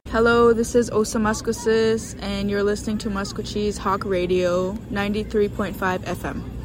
Hello, this is Osa Muscosis, and you're listening to Muscocheese Hawk Radio 93.5 FM.